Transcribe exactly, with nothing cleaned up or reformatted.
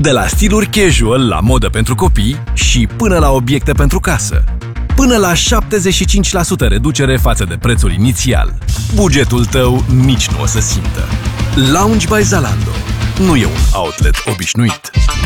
De la stiluri casual la modă pentru copii și până la obiecte pentru casă. Până la șaptezeci și cinci la sută reducere față de prețul inițial. Bugetul tău nici nu o să simtă. Lounge by Zalando nu e un outlet obișnuit.